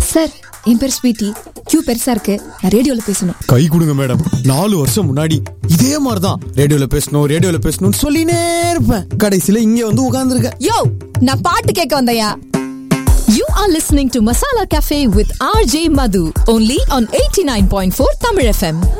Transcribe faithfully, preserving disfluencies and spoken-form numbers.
Sir, என் பேர் sweetie. Q பெருசா இருக்கு, நான் ரேடியோல பேசணும். கை கொடுங்க மேடம். நாலு வருஷம் முன்னாடி இதே மாதிரிதான் ரேடியோல பேசணும் ரேடியோல பேசணும்னு சொல்லினே இருப்பேன். கடைசியில இங்க வந்து உட்கார்ந்துருக்க. யோ, நான் பாட்டு கேட்க வந்தயா. You are listening to Masala Cafe with R J Madhu only on eighty-nine point four Tamil F M.